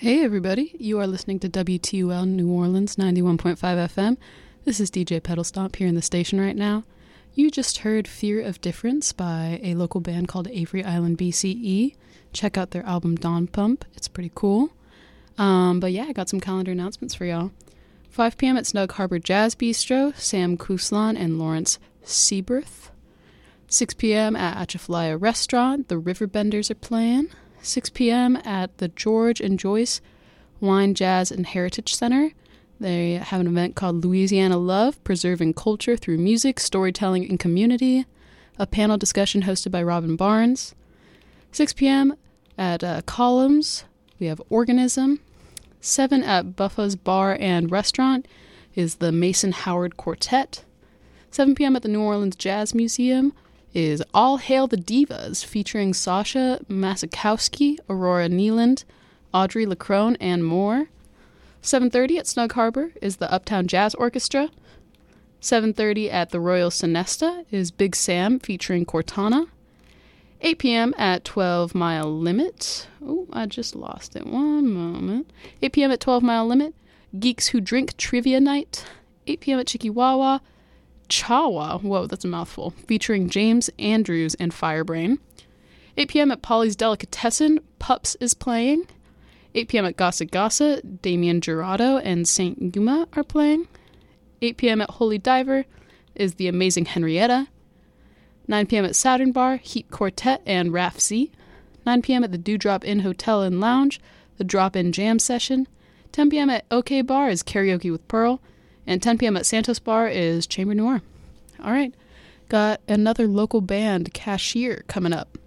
Hey everybody, you are listening to WTUL New Orleans 91.5 FM. This is DJ Pedal Stomp here in the station right now. You just heard Fear of Difference by a local band called Avery Island BCE. Check out their album Dawn Pump, it's pretty cool. But yeah, I got some calendar announcements for y'all. 5 p.m. at Snug Harbor Jazz Bistro, Sam Kuslan and Lawrence Seaberth. 6 p.m. at Atchafalaya Restaurant, the Riverbenders are playing. 6 p.m. at the George and Joyce Wine, Jazz, and Heritage Center. They have an event called Louisiana Love, Preserving Culture Through Music, Storytelling, and Community. A panel discussion hosted by Robin Barnes. 6 p.m. at Columns, we have Organism. 7 at Buffa's Bar and Restaurant is the Mason Howard Quartet. 7 p.m. at the New Orleans Jazz Museum is All Hail the Divas, featuring Sasha Masakowski, Aurora Nealand, Audrey LaCrone, and more. 7:30 at Snug Harbor is the Uptown Jazz Orchestra. 7:30 at the Royal Sonesta is Big Sam, featuring Cortana. 8 p.m. at 12 Mile Limit. Oh, I just lost it. One moment. 8 p.m. at 12 Mile Limit, Geeks Who Drink Trivia Night. 8 p.m. at Chikiwawa, Chawa, whoa, that's a mouthful, featuring James Andrews and Firebrain. 8 p.m. at Polly's Delicatessen, Pups is playing. 8 p.m. at Gasa Gasa, Damian Gerardo and Saint Yuma are playing. 8 p.m. at Holy Diver is the Amazing Henrietta. 9 p.m. at Saturn Bar, Heat Quartet and Raf Z. 9 p.m. at the Dewdrop Inn Hotel and Lounge, the Drop-In Jam Session. 10 p.m. at OK Bar is Karaoke with Pearl. And 10 p.m. at Santos Bar is Chamber Noir. All right, got another local band, Cashier, coming up.